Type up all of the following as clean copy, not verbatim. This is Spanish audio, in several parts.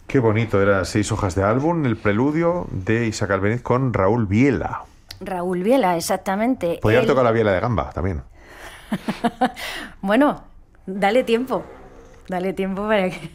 Qué bonito, era 6 hojas de álbum, el preludio de Isaac Albéniz con Raúl Viela. Raúl Viela, exactamente. Podría haber tocado la viola de gamba también. Bueno, dale tiempo para que...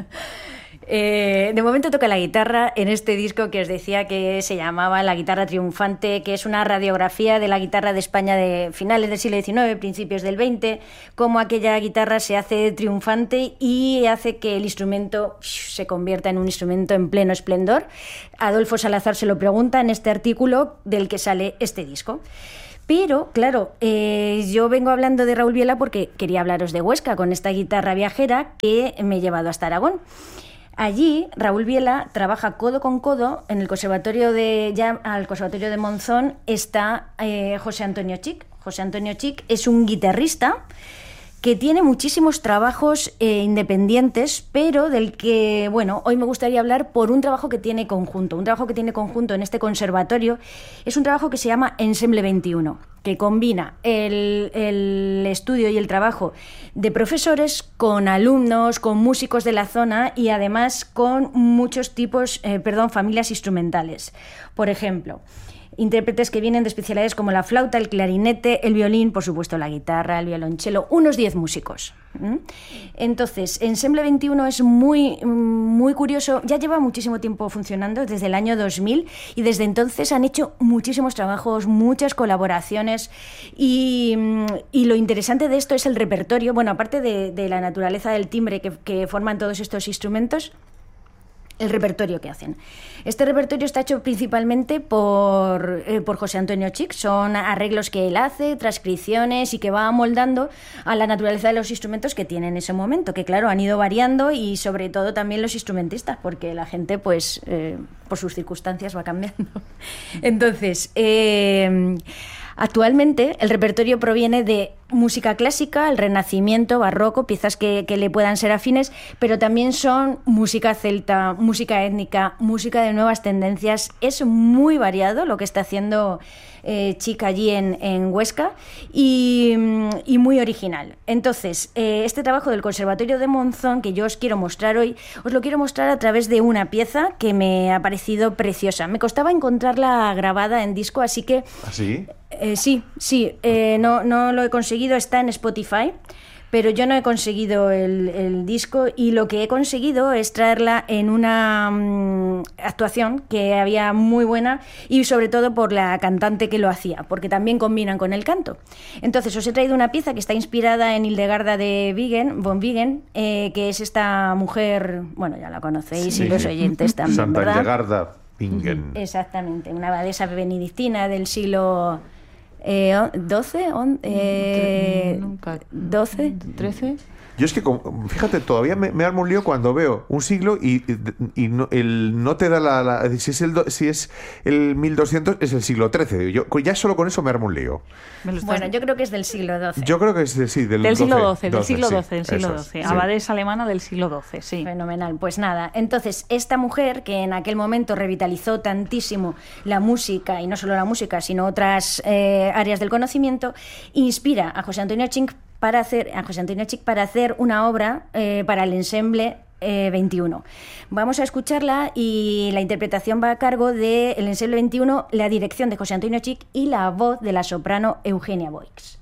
de momento toca la guitarra en este disco que os decía que se llamaba La Guitarra Triunfante, que es una radiografía de la guitarra de España de finales del siglo XIX, principios del XX, cómo aquella guitarra se hace triunfante y hace que el instrumento se convierta en un instrumento en pleno esplendor. Adolfo Salazar se lo pregunta en este artículo del que sale este disco. Pero, claro, yo vengo hablando de Raúl Viela porque quería hablaros de Huesca, con esta guitarra viajera que me he llevado hasta Aragón. Allí, Raúl Viela trabaja codo con codo en el conservatorio al Conservatorio de Monzón está José Antonio Chic. José Antonio Chic es un guitarrista que tiene muchísimos trabajos independientes, pero del que, bueno, hoy me gustaría hablar por un trabajo que tiene conjunto. Un trabajo que tiene conjunto en este conservatorio es un trabajo que se llama Ensemble 21, que combina el estudio y el trabajo de profesores con alumnos, con músicos de la zona y además con muchos familias instrumentales. Por ejemplo, intérpretes que vienen de especialidades como la flauta, el clarinete, el violín, por supuesto la guitarra, el violonchelo, unos 10 músicos. Entonces, Ensemble 21 es muy, muy curioso, ya lleva muchísimo tiempo funcionando, desde el año 2000, y desde entonces han hecho muchísimos trabajos, muchas colaboraciones, y lo interesante de esto es el repertorio, bueno, aparte de la naturaleza del timbre que forman todos estos instrumentos, el repertorio que hacen. Este repertorio está hecho principalmente por José Antonio Chic. Son arreglos que él hace, transcripciones y que va amoldando a la naturaleza de los instrumentos que tiene en ese momento, que claro, han ido variando y sobre todo también los instrumentistas, porque la gente pues por sus circunstancias va cambiando. Entonces, actualmente el repertorio proviene de música clásica, el Renacimiento, barroco, piezas que le puedan ser afines, pero también son música celta, música étnica, música de nuevas tendencias. Es muy variado lo que está haciendo Chic allí en Huesca y muy original. Entonces, este trabajo del Conservatorio de Monzón que yo os quiero mostrar hoy, os lo quiero mostrar a través de una pieza que me ha parecido preciosa. Me costaba encontrarla grabada en disco, así que... ¿Ah, sí? Sí, no lo he conseguido, está en Spotify, pero yo no he conseguido el disco y lo que he conseguido es traerla en una actuación que había muy buena y sobre todo por la cantante que lo hacía, porque también combinan con el canto. Entonces os he traído una pieza que está inspirada en Hildegarda de von Vigen, que es esta mujer, bueno, ya la conocéis y los oyentes también, Santa ¿verdad? Hildegarda Bingen. Exactamente, una abadesa benedictina del siglo... 12, 12, 13. Yo es que, fíjate, todavía me armo un lío cuando veo un siglo y no te da si es el 1200, es el siglo XIII. Yo ya solo con eso me armo un lío. Bueno, yo creo que es del siglo XII. Yo creo que es del siglo XII, del siglo sí, XII, del siglo XII. Sí. Abadesa alemana del siglo XII, sí. Fenomenal. Pues nada, entonces esta mujer que en aquel momento revitalizó tantísimo la música, y no solo la música, sino otras áreas del conocimiento, inspira a José Antonio Chic para hacer una obra para el Ensemble 21. Vamos a escucharla y la interpretación va a cargo del Ensemble 21, la dirección de José Antonio Chic y la voz de la soprano Eugenia Boix.